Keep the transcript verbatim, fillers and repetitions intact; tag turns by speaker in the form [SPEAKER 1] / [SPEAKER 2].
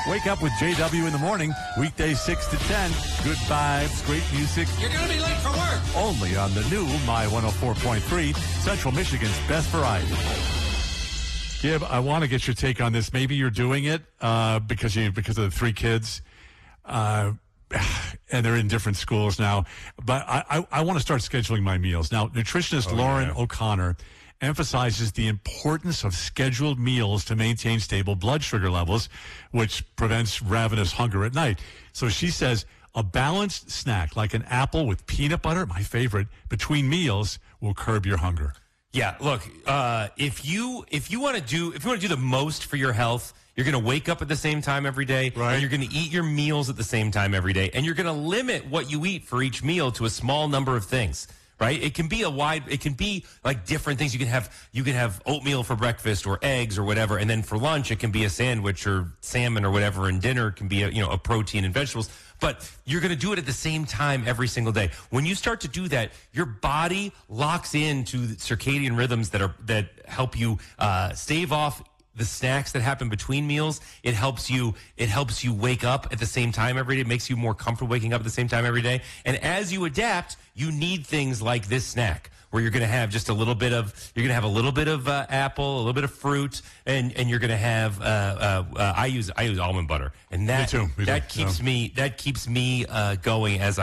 [SPEAKER 1] Wake up with J W in the morning, weekdays six to ten. Good vibes, great music.
[SPEAKER 2] You're going to be late for work.
[SPEAKER 1] Only on the new My one oh four point three, Central Michigan's best variety. Gib, I want to get your take on this. Maybe you're doing it uh, because you because of the three kids, uh, and they're in different schools now. But I, I, I want to start scheduling my meals. Now, nutritionist
[SPEAKER 3] Oh,
[SPEAKER 1] Lauren
[SPEAKER 3] yeah.
[SPEAKER 1] O'Connor emphasizes the importance of scheduled meals to maintain stable blood sugar levels, which prevents ravenous hunger at night. So she says a balanced snack like an apple with peanut butter, my favorite, between meals will curb your hunger.
[SPEAKER 3] Yeah, look, uh, if you if you want to do if you want to do the most for your health, you're going to wake up at the same time every day,
[SPEAKER 1] Right.
[SPEAKER 3] and you're going to eat your meals at the same time every day, and you're going to limit what you eat for each meal to a small number of things. Right? It can be a wide, it can be like different things. You can have, you can have oatmeal for breakfast or eggs or whatever. And then for lunch, it can be a sandwich or salmon or whatever. And dinner can be a, you know, a protein and vegetables, but you're going to do it at the same time every single day. When you start to do that, your body locks into the circadian rhythms that are, that help you, uh, stave off the snacks that happen between meals. It helps you, it helps you wake up at the same time every day. It makes you more comfortable waking up at the same time every day. And as you adapt, you need things like this snack where you're going to have just a little bit of, you're going to have a little bit of uh, apple, a little bit of fruit, and, and you're going to have, uh, uh, uh, I use, I use almond butter. And that,
[SPEAKER 1] Me too. Me too.
[SPEAKER 3] that keeps
[SPEAKER 1] Yeah.
[SPEAKER 3] me, that keeps me uh, going as I